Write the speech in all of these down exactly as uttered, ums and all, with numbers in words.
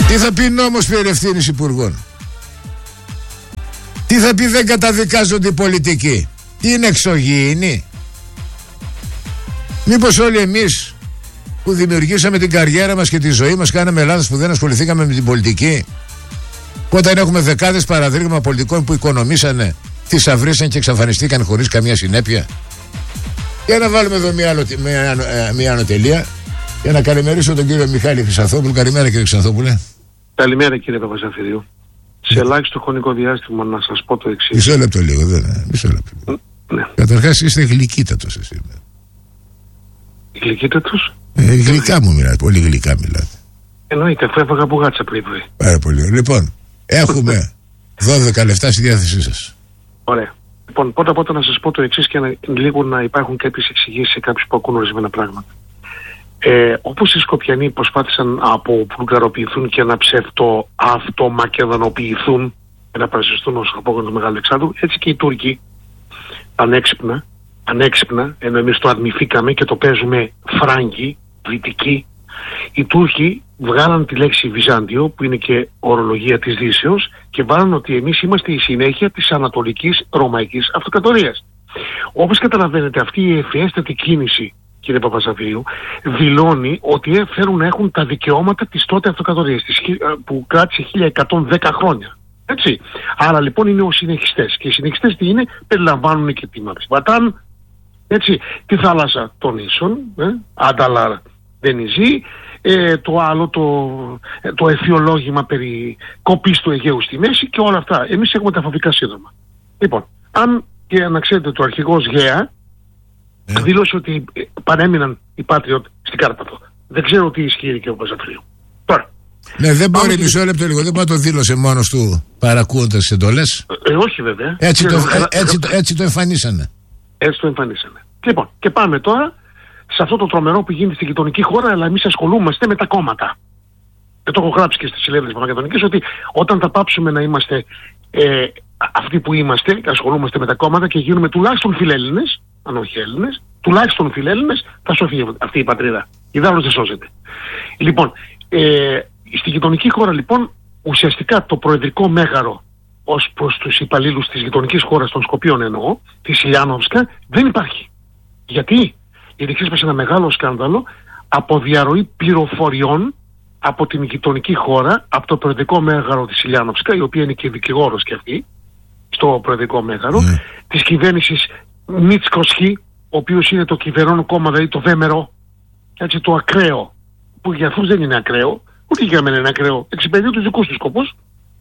Τι θα πει νόμος περί ευθύνης υπουργών? Τι θα πει δεν καταδικάζονται οι πολιτικοί? Τι είναι εξωγήινοι? Μήπως όλοι εμείς που δημιουργήσαμε την καριέρα μας και τη ζωή μας κάναμε λάθος που δεν ασχοληθήκαμε με την πολιτική? Όταν έχουμε δεκάδες παραδείγματα πολιτικών που οικονομήσανε, θησαυρίσαν και εξαφανιστήκαν χωρίς καμία συνέπεια. Για να βάλουμε εδώ μια, μια, μια ανωτελεία για να καλημερίσω τον κύριο Μιχάλη Χρυσανθόπουλο. Καλημέρα κύριε Χρυσανθόπουλε. Καλημέρα κύριε Παπαζαφυρίου. Σε ελάχιστο χρονικό διάστημα να σας πω το εξής. Μισό λεπτό λίγο, δεν μισό λεπτό. Ναι. Καταρχάς είστε γλυκύτατος εσύ. Γλυκύτατος? Ε, γλυκά μου μιλάτε, πολύ γλυκά μιλάτε. Εννοείται, αφού έφαγα μπουγάτσα πριν. Πάρα πολύ. Λοιπόν, έχουμε δώδεκα λεφτά στη διάθεσή σας. Ωραία. Λοιπόν, πρώτα απ' όλα να σας πω το εξής και να, λίγο να υπάρχουν κάποιες εξηγήσεις σε κάποιους που ακούν ορισμένα πράγματα. Ε, όπως οι Σκοπιανοί προσπάθησαν να αποβουλγαροποιηθούν και να ψεύτο αυτομακεδονοποιηθούν και να παρασυστούν ως απόγονο του Μεγάλου Αλεξάνδρου, έτσι και οι Τούρκοι ανέξυπνα, ανέξυπνα, ενώ εμείς το αρνηθήκαμε και το παίζουμε Φράγκοι, Δυτικοί, οι Τούρκοι βγάλαν τη λέξη Βυζάντιο, που είναι και ορολογία της Δύσεως, και βάλαν ότι εμείς είμαστε η συνέχεια της Ανατολικής Ρωμαϊκής Αυτοκρατορίας. Όπως καταλαβαίνετε, αυτή η ευφιέστατη κίνηση, κύριε Παπαζαφυρίου, δηλώνει ότι θέλουν να έχουν τα δικαιώματα της τότε αυτοκρατορίας, που κράτησε χίλια εκατόν δέκα χρόνια. Έτσι. Άρα λοιπόν είναι ο συνεχιστές. Και οι συνεχιστές τι είναι? Περιλαμβάνουν και τη Μαξιβατάν, έτσι, τη θάλασσα των Ίσων, ε, Ανταλάρ Δενιζή, ε, το άλλο το, το εφιολόγημα περί κοπής του Αιγαίου στη μέση και όλα αυτά. Εμείς έχουμε τα φαβρικά σύνδρομα. Λοιπόν, αν και να ξέρετε το αρχηγός Γέα yeah. δήλωσε ότι παρέμειναν οι Πάτριωτ στην Κάρπαθο. Δεν ξέρω τι ισχύει και ο Παπαζαφυρίου. Τώρα. Ναι, δεν μπορεί και... μισό λεπτό λίγο, δεν μπορεί να το δήλωσε μόνος του παρακούοντας τις εντολές. Ε, όχι βέβαια. Έτσι, το, ε, έτσι, το, έτσι το εμφανίσανε. Έτσι το εμφανίσανε. Λοιπόν, και πάμε τώρα σε αυτό το τρομερό που γίνεται στην γειτονική χώρα, αλλά εμείς ασχολούμαστε με τα κόμματα. Και το έχω γράψει και στις συνέλευσεις Μακεδονικής, ότι όταν θα πάψουμε να είμαστε ε, αυτοί που είμαστε, ασχολούμαστε με τα κόμματα και γίνουμε τουλάχιστον φιλέλληνες, αν όχι Έλληνες, τουλάχιστον φιλέλληνες, θα σωθεί αυτή η πατρίδα. Ιδάλλως δεν σώζεται. Λοιπόν, ε, στη γειτονική χώρα λοιπόν, ουσιαστικά το προεδρικό μέγαρο ως προς τους υπαλλήλους της γειτονικής χώρας των Σκοπίων εννοώ, τη Σιλιάνοβσκα, δεν υπάρχει. Γιατί? Γιατί ξέσπασε ένα μεγάλο σκάνδαλο από διαρροή πληροφοριών από την γειτονική χώρα, από το προεδρικό μέγαρο της Σιλιάνοβσκα, η οποία είναι και δικηγόρος και αυτή, στο προεδρικό μέγαρο, mm. της κυβέρνησης Μίτσκοσχη, ο οποίος είναι το κυβερνών κόμμα, δηλαδή το Βέμερο, έτσι, το ακραίο, που για αυτούς δεν είναι ακραίο, ούτε για μένα είναι ακραίο, εξυπηρετεί τους δικούς τους σκοπούς.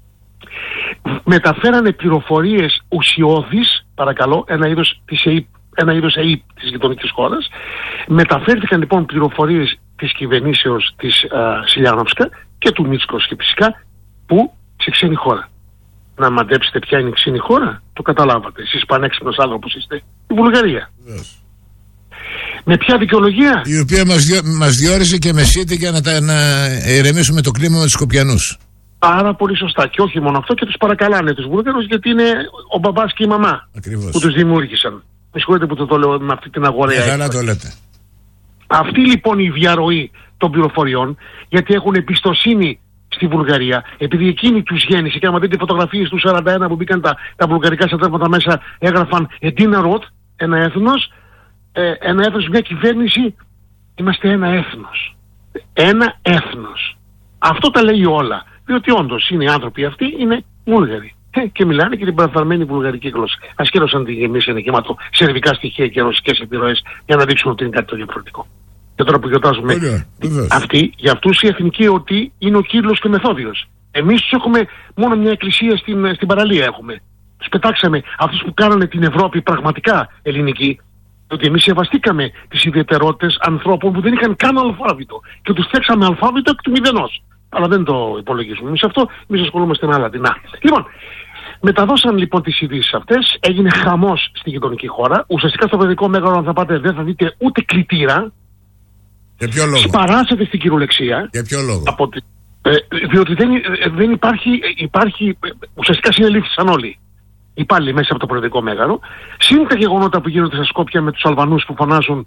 Μεταφέρανε πληροφορίες ουσιώδεις, παρακαλώ, ένα είδος της ΕΕΠ, ένα είδος ΕΕΠ της γειτονικής χώρας. Μεταφέρθηκαν λοιπόν πληροφορίες της κυβερνήσεως της Σιλιάνοβσκα και του Μίτσκοσχη φυσικά, που σε ξένη χώρα. Να μαντέψετε ποια είναι η ξένη χώρα, το καταλάβατε. Εσείς πανέξυπνος άνθρωπος είστε. Η Βουλγαρία. Yes. Με ποια δικαιολογία? Η οποία μας, διό, μας διόρισε και μεσίτη για να, τα, να ειρεμήσουμε το κλίμα με τους Σκοπιανούς. Πάρα πολύ σωστά. Και όχι μόνο αυτό, και τους παρακαλάνε τους Βουλγαρούς, γιατί είναι ο μπαμπάς και η μαμά. Ακριβώς. Που τους δημιούργησαν. Με συγχωρείτε που το, το λέω με αυτή την αγοραία. Καλά το λέτε. Αυτή λοιπόν η διαρροή των πληροφοριών, γιατί έχουν εμπιστοσύνη στη Βουλγαρία, επειδή εκείνη τους γέννησε, και άμα δείτε φωτογραφίες του σαράντα ένα που μπήκαν τα, τα βουλγαρικά στρατεύματα μέσα, έγραφαν Εντίνα Ροτ, ένα έθνος, ε, ένα έθνος, μια κυβέρνηση, είμαστε ένα έθνος. Ένα έθνος. Αυτό τα λέει όλα. Διότι όντως είναι οι άνθρωποι αυτοί, είναι Βούλγαροι. Ε, και μιλάνε και την παραφθαρμένη βουλγαρική γλώσσα. Ασκέρωσαν την γεμίσανε γεμάτο σερβικά στοιχεία και ρωσικές επιρροές για να δείξουν ότι είναι κάτι το διαφορετικό. Και τώρα που γιορτάζουμε, yeah, αυτοί, για αυτούς η εθνική εορτή είναι ο Κύριλλος και Μεθόδιος. Εμείς τους έχουμε μόνο μια εκκλησία στην, στην παραλία έχουμε. Τους πετάξαμε αυτούς που κάνανε την Ευρώπη πραγματικά ελληνική, ότι εμείς σεβαστήκαμε τις ιδιαιτερότητες ανθρώπων που δεν είχαν καν αλφάβητο και τους φτιάξαμε αλφάβητο εκ του μηδενός. Αλλά δεν το υπολογίζουμε εμείς αυτό, εμείς ασχολούμαστε με άλλα δεινά. Λοιπόν, μεταδώσαν λοιπόν τις ειδήσεις αυτές, έγινε χαμός στη γειτονική χώρα. Ουσιαστικά στο παιδικό μέγαρο, αν θα πάτε, δεν θα δείτε ούτε κλητήρα. Για ποιο λόγο? Σπαράσετε στην κυριολεξία. Για ποιο λόγο? Από, ε, διότι δεν, ε, δεν υπάρχει, υπάρχει, ουσιαστικά συνελήφθησαν όλοι οι πάλι μέσα από το προεδρικό μέγαρο. Συν τα γεγονότα που γίνονται στα Σκόπια με τους Αλβανούς που φωνάζουν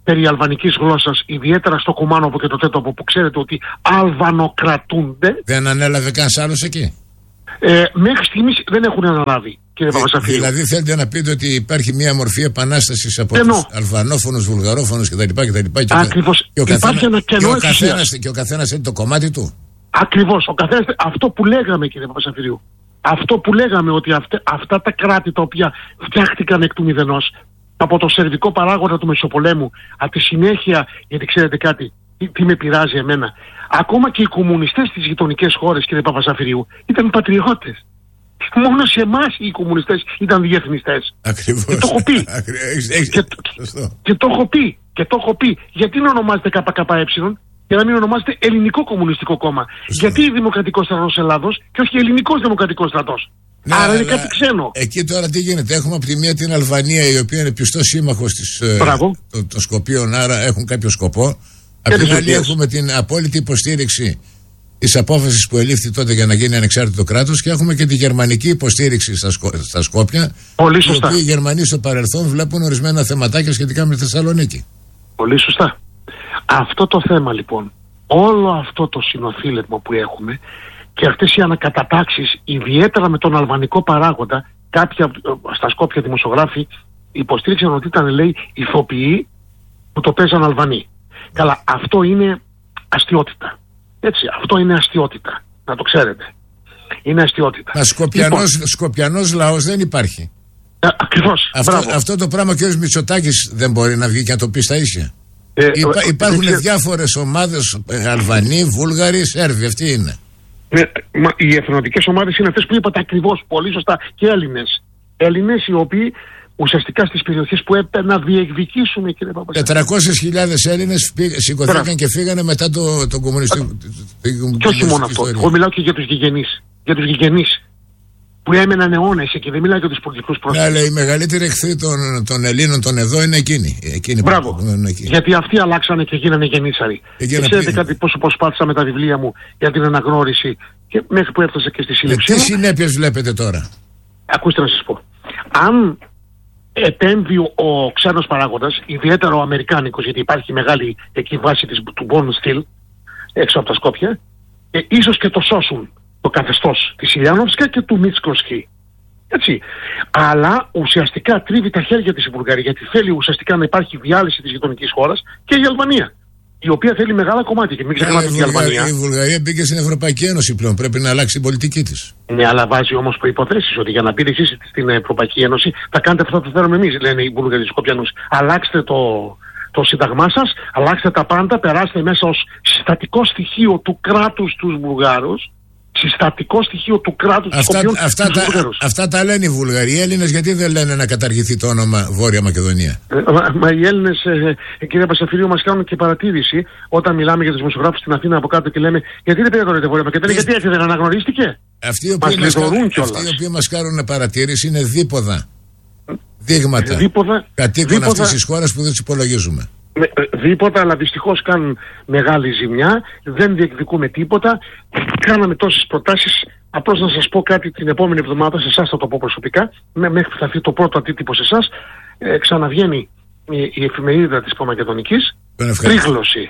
περί αλβανικής γλώσσας, ιδιαίτερα στο Κουμάνοβο και το Τέτοπο, που ξέρετε ότι αλβανοκρατούνται. Δεν ανέλαβε κανένας άλλος εκεί. Ε, μέχρι στιγμής δεν έχουν αναλάβει, κύριε Παπασαφίλη. Δηλαδή θέλετε να πείτε ότι υπάρχει μια μορφή επανάστασης από τους αλβανόφωνους, βουλγαρόφωνους κτλ. Ακριβώς. Και ο υπάρχει ένα κενό εξουσίας. Και ο καθένας θέλει το κομμάτι του. Ακριβώς. Ο καθένας, αυτό που λέγαμε, κύριε Παπασαφιλίου, αυτό που λέγαμε ότι αυτε, αυτά τα κράτη τα οποία φτιάχτηκαν εκ του μηδενός, από το σερβικό παράγοντα του Μεσοπολέμου, από τη συνέχεια, γιατί ξέρετε κάτι, τι, τι με πειράζει εμένα, ακόμα και οι κομμουνιστές στις γειτονικές χώρες, κύριε Παπασαφιλίου, ήταν πατριώτες. Μόνο σε εμάς οι κομμουνιστές ήταν διεθνιστές. Ακριβώς. Και το έχω πει. και, και το έχω πει. Και το έχω πει. Γιατί να ονομάζεται ΚΚΕ και να μην ονομάζεται Ελληνικό Κομμουνιστικό Κόμμα? Σωστό. Γιατί Δημοκρατικός Στρατός Ελλάδος και όχι Ελληνικός Δημοκρατικός Στρατός? Ναι, άρα είναι κάτι ξένο. Εκεί τώρα τι γίνεται? Έχουμε από τη μία την Αλβανία, η οποία είναι πιστός σύμμαχος ε, των το Σκοπίων, άρα έχουν κάποιο σκοπό. Από την άλλη έχουμε την απόλυτη υποστήριξη της απόφασης που ελήφθη τότε για να γίνει ανεξάρτητο κράτος, και έχουμε και τη γερμανική υποστήριξη στα, σκο, στα Σκόπια. Πολύ σωστά. Οι οποίοι οι Γερμανοί στο παρελθόν βλέπουν ορισμένα θεματάκια σχετικά με τη Θεσσαλονίκη. Πολύ σωστά. Αυτό το θέμα λοιπόν, όλο αυτό το συνοθήλευμα που έχουμε και αυτές οι ανακατατάξεις, ιδιαίτερα με τον αλβανικό παράγοντα, κάποια στα Σκόπια δημοσιογράφοι υποστήριξαν ότι ήταν, λέει, ηθοποιοί που το παίζαν Αλβανοί. Καλά, αυτό είναι αστιότητα. Έτσι, αυτό είναι αστιότητα. Να το ξέρετε. Είναι αστιότητα. Μα σκοπιανός, λοιπόν, σκοπιανός λαός δεν υπάρχει. Α, ακριβώς. Αυτό, αυτό το πράγμα ο κ. Μητσοτάκης δεν μπορεί να βγει και να το πει στα ίσια. Ε, Υπά, ε, υπάρχουν ε, διάφορες ομάδες, ε, Αλβανοί, Βούλγαροι, Σέρβοι, αυτοί είναι. Ε, μα, οι εθνοτικές ομάδες είναι αυτές που είπατε ακριβώς, πολύ σωστά, και Έλληνες. Έλληνες οι οποίοι ουσιαστικά στις περιοχές που έπρεπε να διεκδικήσουν, κύριε Παπασχολή. τετρακόσιες χιλιάδες Έλληνες σηκωθήκαν Πέρα. και φύγανε μετά το, το κομμουνιστικό. Και όχι μόνο αυτό. Εγώ μιλάω και για τους γηγενείς. Για τους γηγενείς που έμεναν αιώνες εκεί. Δεν μιλάω για τους πολιτικούς πρόσφυγες. Ναι, αλλά οι μεγαλύτεροι εχθροί των, των Ελλήνων των εδώ είναι εκείνοι. εκείνοι Μπράβο. Που, είναι εκεί. Γιατί αυτοί αλλάξανε και γίνανε γεννήσαροι. Και, και ξέρετε κάτι, πόσο προσπάθησα με τα βιβλία μου για την αναγνώριση και μέχρι που έφτασα και στη σύλληψη. Τι συνέπειες βλέπετε τώρα? Ακούστε να σας πω. Αν επέμβει ο ξένος παράγοντας, ιδιαίτερα ο Αμερικάνικος, γιατί υπάρχει μεγάλη εκεί βάση της, του Bond Steel έξω από τα Σκόπια, ε, ίσως και το σώσουν το καθεστώς της Ηλιάνοφσκα και του Μίτσκοσκι. Έτσι. Αλλά ουσιαστικά τρίβει τα χέρια της η Βουλγαρία, γιατί θέλει ουσιαστικά να υπάρχει διάλυση της γειτονικής χώρας, και η Αλβανία, η οποία θέλει μεγάλα κομμάτια. Και μην ξεχνάτε ότι η Αλβανία. Η Βουλγαρία μπήκε στην Ευρωπαϊκή Ένωση πλέον. Πρέπει να αλλάξει την πολιτική της. Ναι, αλλά βάζει όμως προϋποθέσεις ότι για να μπείτε εσείς στην Ευρωπαϊκή Ένωση θα κάνετε αυτά που θέλουμε εμείς, λένε οι Βουλγαροί Σκοπιανούς. Αλλάξτε το, το σύνταγμά σας, αλλάξτε τα πάντα, περάστε μέσα ως συστατικό στοιχείο του κράτους τους Βουλγάρους. Συστατικό στοιχείο του κράτους αυτά, Σκοπιών, αυτά, τα, αυτά τα λένε οι Βουλγαροί. Οι Έλληνες γιατί δεν λένε να καταργηθεί το όνομα Βόρεια Μακεδονία? Ε, μα, μα οι Έλληνες, ε, ε, κύριε Πασαφιλίου, μας κάνουν και παρατήρηση όταν μιλάμε για τους δημοσιογράφους στην Αθήνα από κάτω και λέμε γιατί δεν πήρατε Βόρεια Μακεδονία, γιατί έτσι δεν αναγνωρίστηκε? Αυτοί οι οποίοι μας, μας, μας κάνουν παρατήρηση είναι δίποδα. Δείγματα κατοίκων αυτής της χώρας που δεν τους υπολογίζουμε. Δίποτα, αλλά δυστυχώς κάνουν μεγάλη ζημιά, δεν διεκδικούμε τίποτα. Κάναμε τόσες προτάσεις. Απλώς να σας πω κάτι την επόμενη εβδομάδα, σε εσάς θα το πω προσωπικά, μέχρι που θα έρθει το πρώτο αντίτυπο σε εσάς, ε, ξαναβγαίνει η, η εφημερίδα της Παμακεδονικής, Τρίγλωση,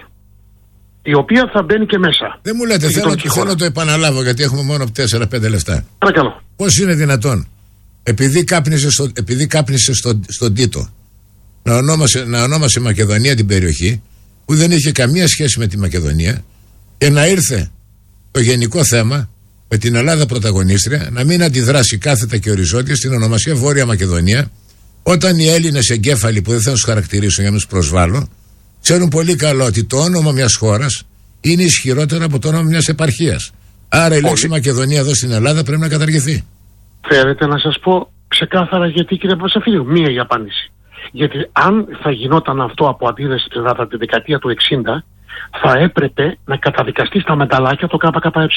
η οποία θα μπαίνει και μέσα. Δεν μου λέτε, θέλω, θέλω να το επαναλάβω, γιατί έχουμε μόνο τέσσερα πέντε λεφτά. Παρακαλώ. Πώς είναι δυνατόν, επειδή κάπνισε, στο, επειδή κάπνισε στο, στον Τίτο, να ονόμασε, να ονόμασε Μακεδονία την περιοχή που δεν είχε καμία σχέση με τη Μακεδονία, και να ήρθε το γενικό θέμα με την Ελλάδα πρωταγωνίστρια να μην αντιδράσει κάθετα και οριζόντια στην ονομασία Βόρεια Μακεδονία, όταν οι Έλληνες εγκέφαλοι, που δεν θα τους χαρακτηρίσω για να τους προσβάλλω, ξέρουν πολύ καλό ότι το όνομα μιας χώρας είναι ισχυρότερο από το όνομα μιας επαρχίας. Άρα η λέξη Μακεδονία εδώ στην Ελλάδα πρέπει να καταργηθεί. Θέλετε να σας πω ξεκάθαρα γιατί, κύριε Πασαφίλιο? Μία η απάντηση. Γιατί αν θα γινόταν αυτό από αντίδραση κατά τη δεκαετία του εξήντα, θα έπρεπε να καταδικαστεί στα μεταλλάκια το ΚΚΕ.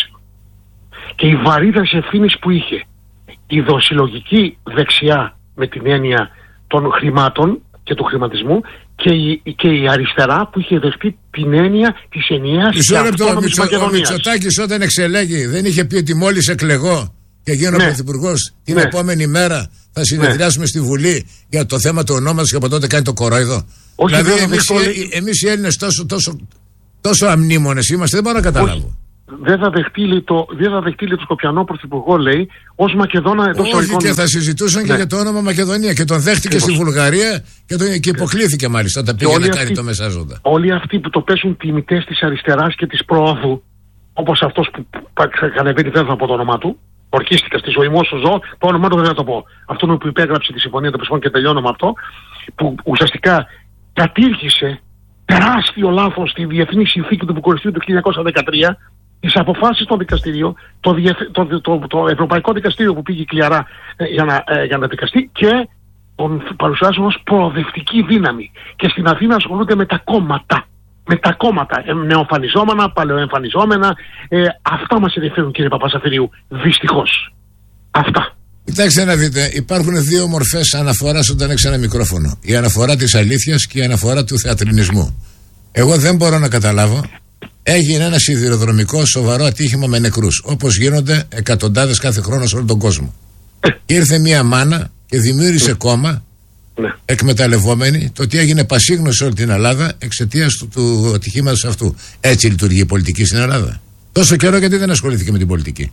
Και η βαρύδα της ευθύνης που είχε η δοσυλλογική δεξιά, με την έννοια των χρημάτων και του χρηματισμού, και η, και η αριστερά που είχε δεχτεί την έννοια της ενιαίας και αυτόνομης Μακεδονίας. Ο Μητσοτάκης όταν εξελέγει δεν είχε πει ότι μόλις εκλεγώ και γίνω ναι. πρωθυπουργός, την ναι. επόμενη μέρα θα συνεδριάσουμε ναι. στη Βουλή για το θέμα του ονόματος και από τότε κάνει το κορόιδο. Όχι, δηλαδή, εμείς οι, εμείς οι Έλληνες τόσο, τόσο, τόσο αμνήμονες είμαστε, δεν μπορώ να καταλάβω. Δεν θα δεχτεί το, δεν θα δεχτεί το Σκοπιανό πρωθυπουργό, λέει, ως Μακεδόνα εντός εισαγωγικών. Όχι, και θα συζητούσαν ναι. και για το όνομα Μακεδονία. Και τον δέχτηκε στη Βουλγαρία και, τον, και υποκλήθηκε μάλιστα όταν πήγε να κάνει αυτοί, το μεσάζοντα. Όλοι αυτοί που το πέσουν τιμητές της αριστεράς και της προόδου, όπως αυτός που κατεβαίνει, δεν θα πω το όνομά του, ορκίστηκα στη ζωή μου όσο ζω, το όνομά του δεν θα το πω. Αυτόν που υπέγραψε τη Συμφωνία των Πρεσπών και τελειώνω με αυτό, που ουσιαστικά κατήργησε τεράστιο λάθος στη Διεθνή Συνθήκη του Βουκουρεστίου του χίλια εννιακόσια δεκατρία, τις αποφάσεις των δικαστηρίων, το, το, το, το, το Ευρωπαϊκό Δικαστήριο που πήγε κλιαρά ε, για, να, ε, για να δικαστεί και τον παρουσιάζουν ως προοδευτική δύναμη. Και στην Αθήνα ασχολούνται με τα κόμματα. Με τα κόμματα, ε, νεοεμφανιζόμενα, παλαιοεμφανιζόμενα. Ε, αυτά μας ενδιαφέρουν, κύριε Παπασαφυρίου. Δυστυχώς. Αυτά. Κοιτάξτε να δείτε, υπάρχουν δύο μορφές αναφοράς όταν έχεις ένα μικρόφωνο. Η αναφορά της αλήθειας και η αναφορά του θεατρινισμού. Εγώ δεν μπορώ να καταλάβω. Έγινε ένα σιδηροδρομικό σοβαρό ατύχημα με νεκρούς, όπως γίνονται εκατοντάδες κάθε χρόνο σε όλο τον κόσμο. Και ήρθε μια μάνα και δημιούργησε κόμμα, εκμεταλλευόμενη το ότι έγινε πασίγνωση σε όλη την Ελλάδα εξαιτίας του, του ατυχήματος αυτού. Έτσι λειτουργεί η πολιτική στην Ελλάδα. Τόσο καιρό γιατί δεν ασχολήθηκε με την πολιτική.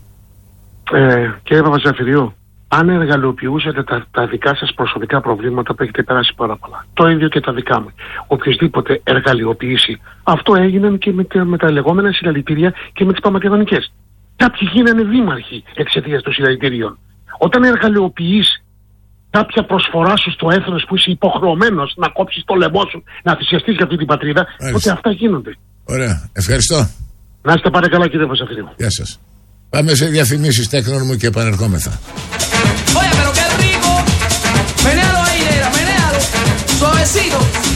Ε, κύριε Παπαζαφυριού, αν εργαλειοποιούσατε τα, τα δικά σας προσωπικά προβλήματα που έχετε περάσει πάρα πολλά, το ίδιο και τα δικά μου, οποιοσδήποτε εργαλειοποιήσει, αυτό έγινε και με, με τα λεγόμενα συλλαλητήρια και με τις παμακεδονικές. Κάποιοι γίνανε δήμαρχοι εξαιτίας των συλλαλητήριων. Όταν εργαλειοποιείς κάποια προσφορά σου στο έθνος που είσαι υποχρεωμένος να κόψεις το λαιμό σου, να θυσιαστείς για αυτή την πατρίδα, τότε αυτά γίνονται. Ωραία. Ευχαριστώ. Να είστε πάρα καλά, κύριε Παπαζαφυρίου. Γεια σας. Πάμε σε διαφημίσεις, τέκνων μου, και επανερχόμεθα. Oye, pero qué rico. Menéalo ahí, nena, menéalo. Suavecito.